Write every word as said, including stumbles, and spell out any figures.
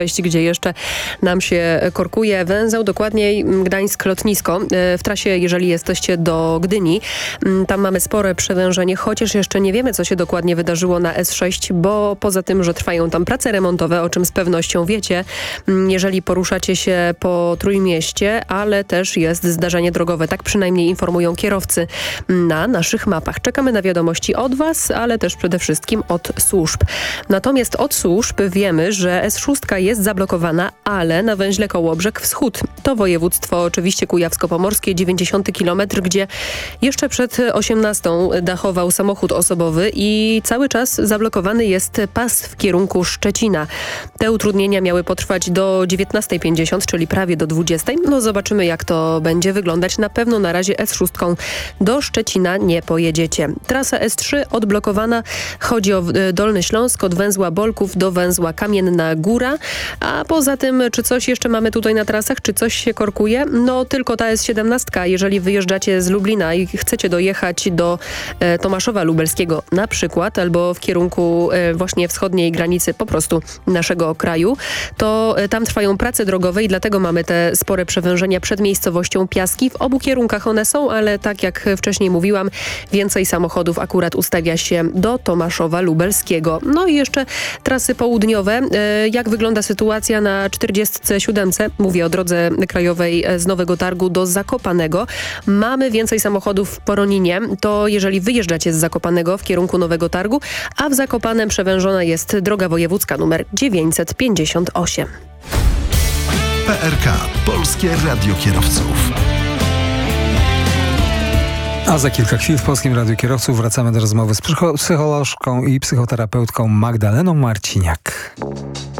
gdzie jeszcze nam się korkuje węzeł, dokładniej Gdańsk-Lotnisko. W trasie, jeżeli jesteście do Gdyni, tam mamy spore przewężenie, chociaż jeszcze nie wiemy, co się dokładnie wydarzyło na S sześć, bo poza tym, że trwają tam prace remontowe, o czym z pewnością wiecie, jeżeli poruszacie się po Trójmieście, ale też jest zdarzenie drogowe. Tak przynajmniej informują kierowcy na naszych mapach. Czekamy na wiadomości od Was, ale też przede wszystkim od służb. Natomiast od służb wiemy, że S sześć jest zablokowana, ale na węźle Kołobrzeg Wschód. To województwo oczywiście kujawsko-pomorskie, dziewięćdziesiąty kilometr, gdzie jeszcze przed osiemnastą dachował samochód osobowy i cały czas zablokowany jest pas w kierunku Szczecina. Te utrudnienia miały potrwać do dziewiętnastej pięćdziesiąt, czyli prawie do dwudziestej. No zobaczymy, jak to będzie wyglądać. Na pewno na razie S sześć do Szczecina nie pojedziecie. Trasa S trzy odblokowana. Chodzi o Dolny Śląsk od węzła Bolków do węzła Kamienna Góra. A poza tym, czy coś jeszcze mamy tutaj na trasach, czy coś się korkuje? No tylko ta S siedemnaście. Jeżeli wyjeżdżacie z Lublina i chcecie dojechać do e, Tomaszowa Lubelskiego na przykład, albo w kierunku e, właśnie wschodniej granicy po prostu naszego kraju, to e, tam trwają prace drogowe i dlatego mamy te spore przewężenia przed miejscowością Piaski. W obu kierunkach one są, ale tak jak wcześniej mówiłam, więcej samochodów akurat ustawia się do Tomaszowa Lubelskiego. No i jeszcze trasy południowe. E, jak wygląda sytuacja na czterdziestce siódemce? Mówię o drodze krajowej z Nowego Targu do Zakopanego. Mamy więcej samochodów w Poroninie. To jeżeli wyjeżdżacie z Zakopanego w kierunku Nowego Targu, a w Zakopanem przewężona jest droga wojewódzka numer dziewięćset pięćdziesiąt osiem. P R K. Polskie Radio Kierowców. A za kilka chwil w Polskim Radiu Kierowców wracamy do rozmowy z psycho- psycholożką i psychoterapeutką Magdaleną Marciniak.